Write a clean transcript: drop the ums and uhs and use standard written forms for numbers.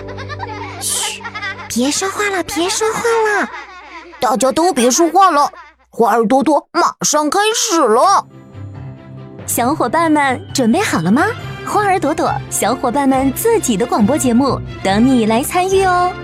嘘，别说话了，别说话了，大家都别说话了，花儿朵朵马上开始了。 小伙伴们准备好了吗？花儿朵朵小伙伴们自己的广播节目等你来参与哦。